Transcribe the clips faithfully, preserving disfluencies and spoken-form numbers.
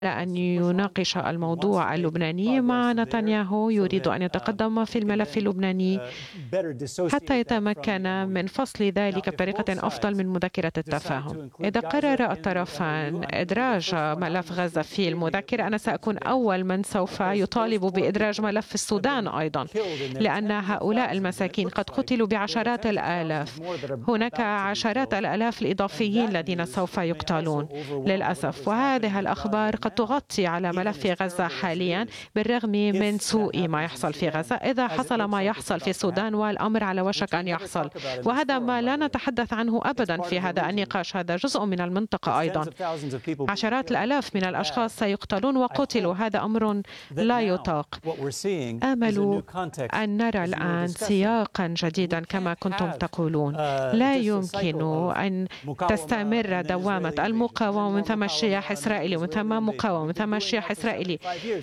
أن يناقش الموضوع اللبناني مع نتنياهو. يريد أن يتقدم في الملف اللبناني حتى يتمكن من فصل ذلك بطريقة أفضل من مذكرة التفاهم. إذا قرر الطرفان إدراج ملف غزة في المذكرة، أنا سأكون أول من سوف يطالب بإدراج ملف السودان أيضا، لأن هؤلاء المساكين قد قتلوا بعشرات الآلاف. هناك عشرات الآلاف الإضافيين الذين سوف يقتلون للأسف، وهذه الأخبار قد تغطي على ملف غزة حاليا بالرغم من سوء ما يحصل في غزة. إذا حصل ما يحصل في السودان والأمر على وشك أن يحصل، وهذا ما لا نتحدث عنه أبدا في هذا النقاش، هذا جزء من المنطقة أيضا. عشرات الآلاف من الأشخاص سيقتلون وقتلوا، هذا أمر لا يطاق. آمل أن نرى الآن سياقا جديدا كما كنتم تقولون. لا يمكن أن تستمر دوامة المقاومة من ثم اجتياح إسرائيلي ومن ثم مقاومة من ثم اجتياح إسرائيلي.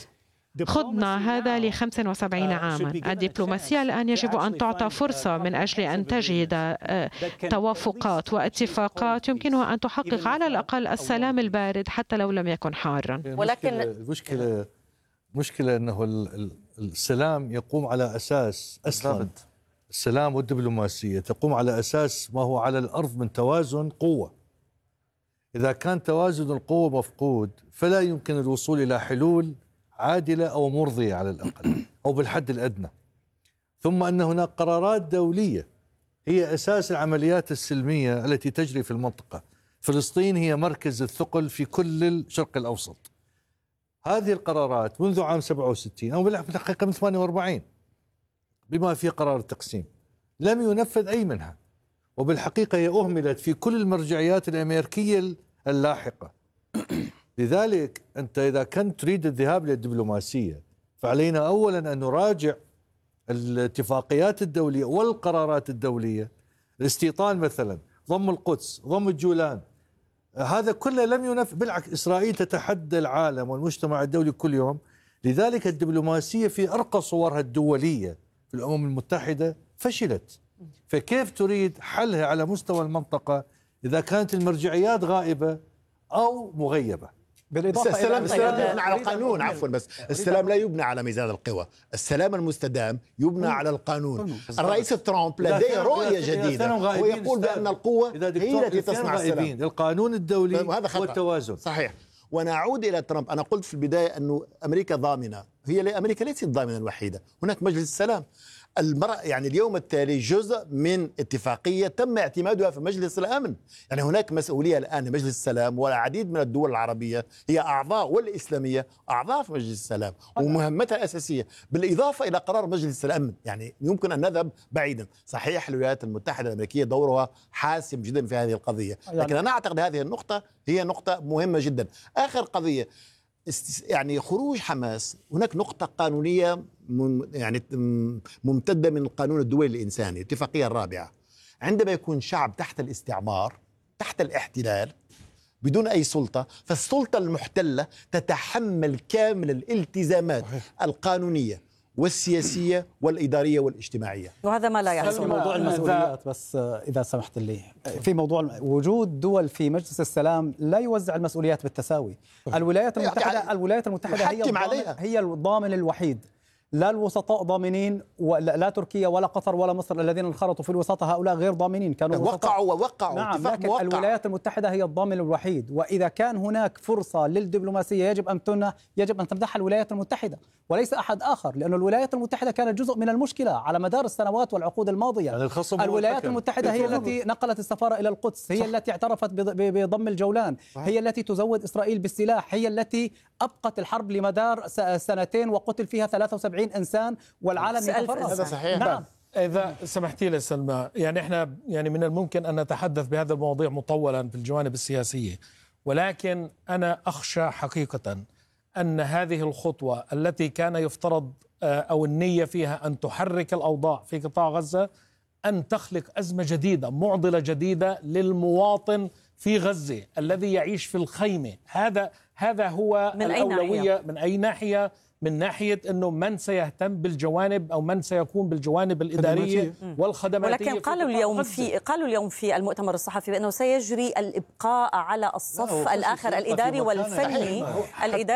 خضنا هذا ل خمسة وسبعين عاما. الدبلوماسية الآن يجب أن تعطى فرصة من أجل أن تجد توافقات واتفاقات يمكنها أن تحقق على الأقل السلام البارد حتى لو لم يكن حارا. ولكن المشكلة مشكلة أنه السلام يقوم على أساس أصلا السلام والدبلوماسية تقوم على أساس ما هو على الأرض من توازن قوة. إذا كان توازن القوة مفقود فلا يمكن الوصول إلى حلول عادلة أو مرضية على الأقل أو بالحد الأدنى. ثم أن هناك قرارات دولية هي أساس العمليات السلمية التي تجري في المنطقة. فلسطين هي مركز الثقل في كل الشرق الأوسط. هذه القرارات منذ عام سبعة وستين أو بالحقيقة من ثمانية وأربعين بما في قرار التقسيم لم ينفذ أي منها، وبالحقيقة هي أهملت في كل المرجعيات الأمريكية اللاحقة. لذلك أنت إذا كنت تريد الذهاب للدبلوماسية فعلينا أولا أن نراجع الاتفاقيات الدولية والقرارات الدولية. الاستيطان مثلا، ضم القدس، ضم الجولان، هذا كله لم ينفذ. بالعكس إسرائيل تتحدى العالم والمجتمع الدولي كل يوم. لذلك الدبلوماسية في أرقى صورها الدولية في الأمم المتحدة فشلت. فكيف تريد حلها على مستوى المنطقة إذا كانت المرجعيات غائبة أو مغيبة؟ بالإضافة السلام, السلام يبنى على القانون. عفوا بس السلام لا يبنى على ميزان القوى. السلام المستدام يبنى على القانون. الرئيس ترامب لديه رؤية جديدة ويقول بأن القوة هي التي تصنع السلام. القانون الدولي والتوازن. صحيح. ونعود إلى ترامب. أنا قلت في البداية أنه أمريكا ضامنة. هي أمريكا ليست الضامنة الوحيدة، هناك مجلس السلام. المرأة يعني اليوم التالي جزء من اتفاقية تم اعتمادها في مجلس الأمن. يعني هناك مسؤولية الآن لمجلس السلام، والعديد من الدول العربية هي أعضاء والإسلامية أعضاء في مجلس السلام ومهمتها الأساسية، بالإضافة إلى قرار مجلس الأمن. يعني يمكن أن نذهب بعيدا. صحيح الولايات المتحدة الأمريكية دورها حاسم جدا في هذه القضية، لكن أنا أعتقد هذه النقطة هي نقطة مهمة جدا. آخر قضية يعني خروج حماس. هناك نقطة قانونية يعني ممتدة من القانون الدولي الإنساني، الاتفاقية الرابعة. عندما يكون شعب تحت الاستعمار، تحت الاحتلال، بدون أي سلطة، فالسلطة المحتلة تتحمل كامل الالتزامات القانونية والسياسية والإدارية والاجتماعية. وهذا ما لا يحصل. في موضوع المسؤوليات بس إذا سمحت لي، في موضوع وجود دول في مجلس السلام لا يوزع المسؤوليات بالتساوي. الولايات المتحدة الولايات المتحدة هي الضامن هي الضامن الوحيد. لا الوسطاء ضامنين، ولا لا تركيا ولا قطر ولا مصر الذين انخرطوا في الوساطة، هؤلاء غير ضامنين. كانوا وقعوا ووقعوا نعم، لكن موقع. الولايات المتحدة هي الضامن الوحيد. وإذا كان هناك فرصة للدبلوماسية يجب أن تمنح يجب أن تمنحها الولايات المتحدة وليس أحد آخر، لأن الولايات المتحدة كانت جزء من المشكلة على مدار السنوات والعقود الماضية. يعني الولايات المتحدة هي التي نقلت السفارة إلى القدس، هي صح. التي اعترفت بضم الجولان، صح. هي التي تزود إسرائيل بالسلاح، هي التي أبقت الحرب لمدار سنتين وقتل فيها ثلاثة وسبعين إنسان والعالم يتفرج. هذا صحيح. نعم. إذا سمحتي لي سلمى، يعني إحنا يعني من الممكن أن نتحدث بهذا المواضيع مطولا في الجوانب السياسية، ولكن أنا أخشى حقيقة أن هذه الخطوة التي كان يفترض أو النية فيها أن تحرك الأوضاع في قطاع غزة أن تخلق أزمة جديدة، معضلة جديدة للمواطن في غزة الذي يعيش في الخيمة. هذا هذا هو من الأولوية. أي من أي ناحية؟ من ناحية أنه من سيهتم بالجوانب أو من سيكون بالجوانب الإدارية والخدماتية. ولكن قالوا اليوم في قالوا اليوم في المؤتمر الصحفي بأنه سيجري الإبقاء على الصف الآخر الإداري والفني الإداري